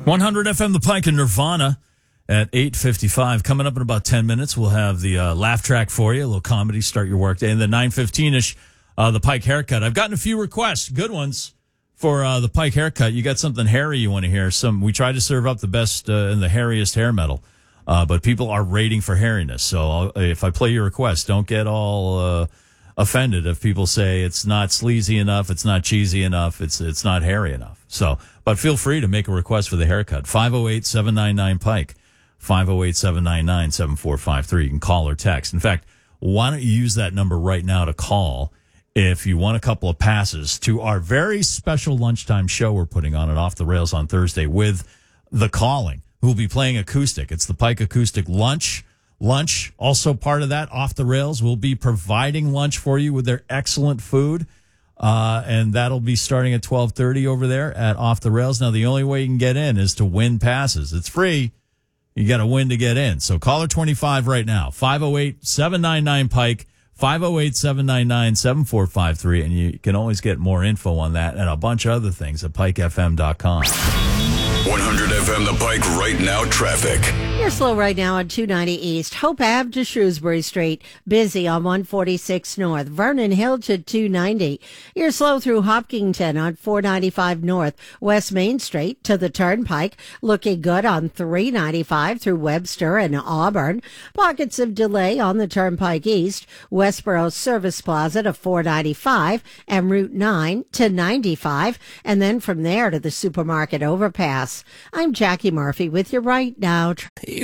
100 FM, The Pike and Nirvana at 8:55. Coming up in about 10 minutes, we'll have the laugh track for you, a little comedy, start your work day. And then 9:15-ish, the Pike haircut. I've gotten a few requests, good ones, for the Pike haircut. You got something hairy you want to hear. We try to serve up the best and the hairiest hair metal, but people are rating for hairiness. So if I play your request, don't get all offended if people say it's not sleazy enough, it's not cheesy enough, it's not hairy enough. So, but feel free to make a request for the haircut. 508-799-PIKE, 508-799-7453. You can call or text. In fact, why don't you use that number right now to call if you want a couple of passes to our very special lunchtime show we're putting on at Off the Rails on Thursday with The Calling, who will be playing acoustic. It's the Pike Acoustic Lunch. Also part of that, Off the Rails will be providing lunch for you with their excellent food. And that'll be starting at 12:30 over there at Off the Rails. Now, the only way you can get in is to win passes. It's free. You got to win to get in. So caller 25 right now, 508-799-PIKE, 508-799-7453. And you can always get more info on that and a bunch of other things at pikefm.com. 100 FM The Pike right now traffic. You're slow right now on 290 East. Hope Ave to Shrewsbury Street. Busy on 146 North. Vernon Hill to 290. You're slow through Hopkinton on 495 North. West Main Street to the Turnpike. Looking good on 395 through Webster and Auburn. Pockets of delay on the Turnpike East. Westboro Service Plaza to 495 and Route 9 to 95. And then from there to the supermarket overpass. I'm Jackie Murphy with you right now.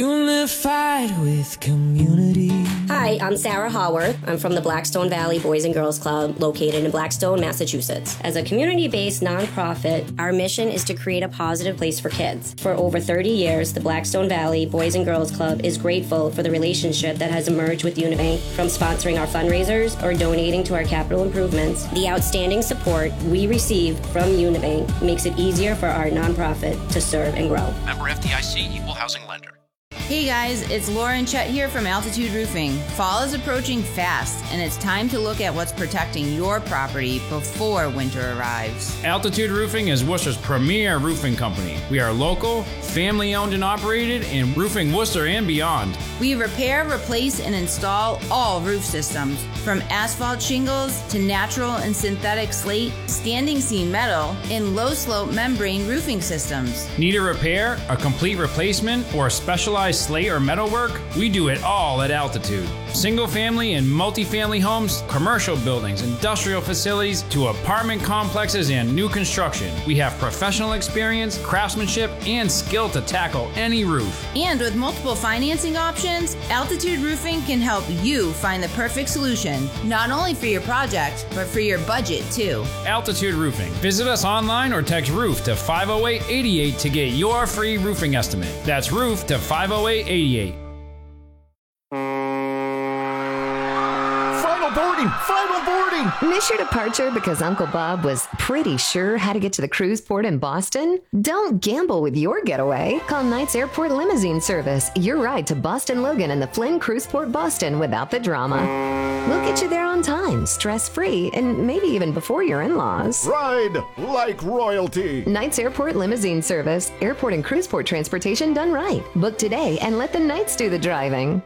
Unified with community. Hi, I'm Sarah Haworth. I'm from the Blackstone Valley Boys and Girls Club located in Blackstone, Massachusetts. As a community-based nonprofit, our mission is to create a positive place for kids. For over 30 years, the Blackstone Valley Boys and Girls Club is grateful for the relationship that has emerged with Unibank, from sponsoring our fundraisers or donating to our capital improvements. The outstanding support we receive from Unibank makes it easier for our nonprofit to serve and grow. Member FDIC, Equal Housing Lender. Hey guys, it's Lauren Chet here from Altitude Roofing. Fall is approaching fast, and it's time to look at what's protecting your property before winter arrives. Altitude Roofing is Worcester's premier roofing company. We are local, family-owned and operated, and roofing Worcester and beyond. We repair, replace, and install all roof systems, from asphalt shingles to natural and synthetic slate, standing seam metal, and low-slope membrane roofing systems. Need a repair, a complete replacement, or a specialized slate or metal work? We do it all at Altitude. Single family and multifamily homes, commercial buildings, industrial facilities, to apartment complexes and new construction. We have professional experience, craftsmanship, and skill to tackle any roof. And with multiple financing options, Altitude Roofing can help you find the perfect solution, not only for your project, but for your budget too. Altitude Roofing. Visit us online or text ROOF to 508-88 to get your free roofing estimate. That's ROOF to 508-88. Final boarding! Miss your departure because Uncle Bob was pretty sure how to get to the cruise port in Boston? Don't gamble with your getaway. Call Knights Airport Limousine Service. Your ride to Boston Logan and the Flynn Cruise Port Boston without the drama. We'll get you there on time, stress-free, and maybe even before your in-laws. Ride like royalty. Knights Airport Limousine Service. Airport and cruise port transportation done right. Book today and let the Knights do the driving.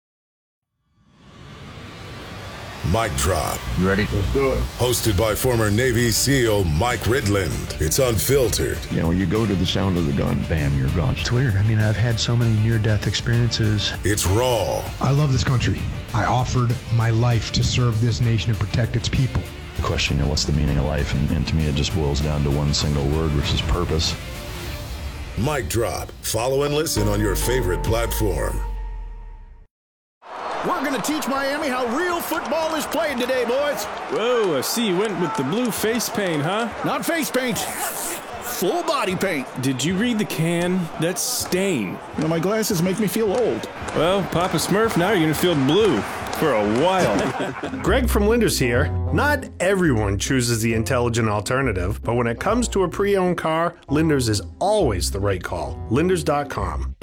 Mic Drop. You ready? Let's do it. Hosted by former Navy SEAL Mike Ridland. It's unfiltered. You know, you go to the sound of the gun, bam, you're gone. It's weird. I mean, I've had so many near-death experiences. It's raw. I love this country. I offered my life to serve this nation and protect its people. The question, what's the meaning of life? And to me, it just boils down to one single word, which is purpose. Mic Drop. Follow and listen on your favorite platform. We're going to teach Miami how real football is played today, boys. Whoa, I see you went with the blue face paint, huh? Not face paint. Full body paint. Did you read the can? That's stain. You know, my glasses make me feel old. Well, Papa Smurf, now you're going to feel blue for a while. Greg from Linders here. Not everyone chooses the intelligent alternative, but when it comes to a pre-owned car, Linders is always the right call. Linders.com.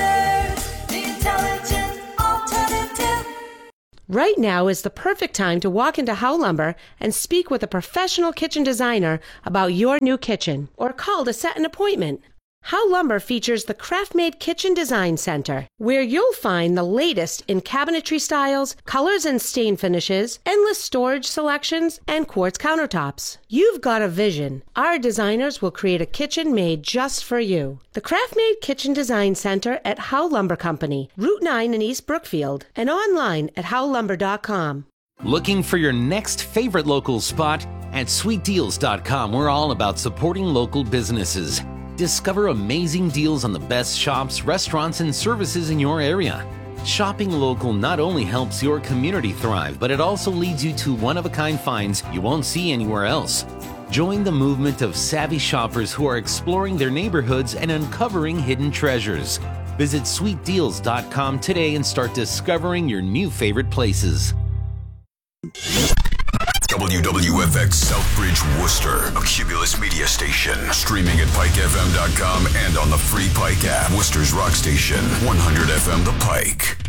Right now is the perfect time to walk into Howe Lumber and speak with a professional kitchen designer about your new kitchen, or call to set an appointment. How Lumber features the Craft-Made Kitchen Design Center, where you'll find the latest in cabinetry styles, colors and stain finishes, endless storage selections, and quartz countertops. You've got a vision. Our designers will create a kitchen made just for you. The Craft-Made Kitchen Design Center at Howe Lumber Company, Route 9 in East Brookfield, and online at howlumber.com. Looking for your next favorite local spot? At sweetdeals.com, we're all about supporting local businesses. Discover amazing deals on the best shops, restaurants, and services in your area. Shopping local not only helps your community thrive, but it also leads you to one-of-a-kind finds you won't see anywhere else. Join the movement of savvy shoppers who are exploring their neighborhoods and uncovering hidden treasures. Visit sweetdeals.com today and start discovering your new favorite places. WWFX Southbridge, Worcester, a Cumulus media station. Streaming at PikeFM.com and on the free Pike app. Worcester's rock station, 100 FM The Pike.